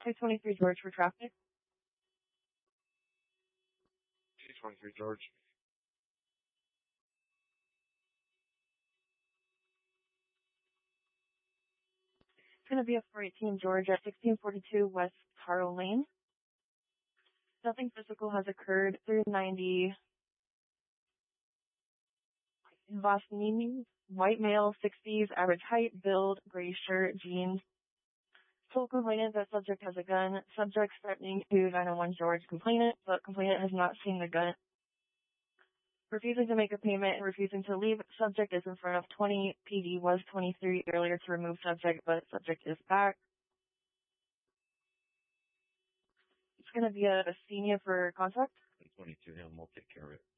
223 George for traffic. 223 George. It's going to be a 418 George at 1642 West Taro Lane. Nothing physical has occurred. 390 Vasnini, white male, 60s, average height, build, gray shirt, jeans. Told complainant that subject has a gun. Subject threatening to 901 George complainant, but complainant has not seen the gun. Refusing to make a payment and refusing to leave. Subject is in front of 20. PD was 23 earlier to remove subject, but subject is back. It's going to be a senior for contact. 22 him, we'll take care of it.